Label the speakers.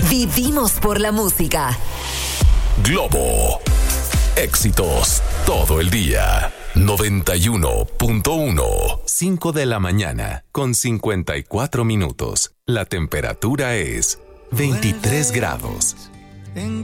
Speaker 1: Vivimos por la música.
Speaker 2: Globo. Éxitos todo el día. 91.1. 5 de la mañana con 54 minutos. La temperatura es 23 grados.
Speaker 3: En